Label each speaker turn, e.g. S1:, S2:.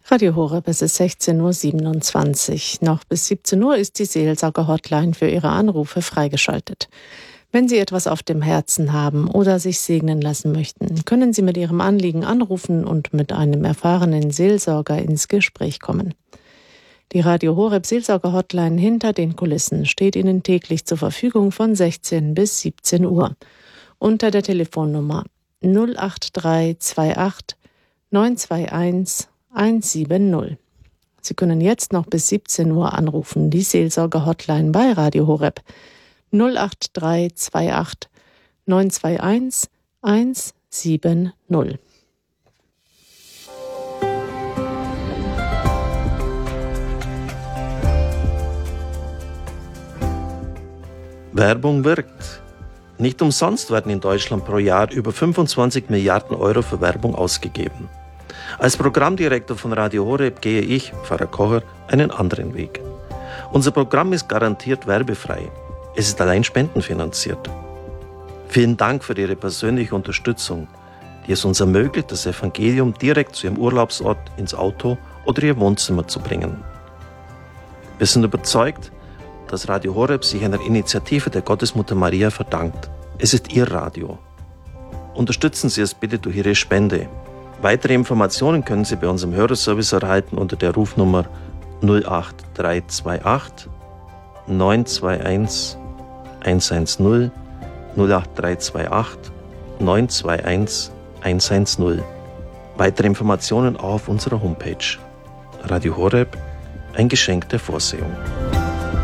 S1: Radio Horeb, es ist 16.27 Uhr. Noch bis 17 Uhr ist die Seelsorger-Hotline für Ihre Anrufe freigeschaltet. Wenn Sie etwas auf dem Herzen haben oder sich segnen lassen möchten, können Sie mit Ihrem Anliegen anrufen und mit einem erfahrenen Seelsorger ins Gespräch kommen. Die Radio Horeb Seelsorger-Hotline hinter den Kulissen steht Ihnen täglich zur Verfügung von 16 bis 17 Uhr. Unter der Telefonnummer 08328 921 170. Sie können jetzt noch bis 17 Uhr anrufen, die Seelsorger-Hotline bei Radio Horeb 08328 921 170.
S2: Werbung wirkt. Nicht umsonst werden in Deutschland pro Jahr über 25 Milliarden Euro für Werbung ausgegeben. Als Programmdirektor von Radio Horeb gehe ich, Pfarrer Kocher, einen anderen Weg. Unser Programm ist garantiert werbefrei. Es ist allein spendenfinanziert. Vielen Dank für Ihre persönliche Unterstützung, die es uns ermöglicht, das Evangelium direkt zu Ihrem Urlaubsort ins Auto oder Ihr Wohnzimmer zu bringen. Wir sind überzeugt, dass Radio Horeb sich einer Initiative der Gottesmutter Maria verdankt. Es ist Ihr Radio. Unterstützen Sie es bitte durch Ihre Spende. Weitere Informationen können Sie bei unserem Hörerservice erhalten unter der Rufnummer 08328 921 110 08328 921 110. Weitere Informationen auch auf unserer Homepage. Radio Horeb, ein Geschenk der Vorsehung.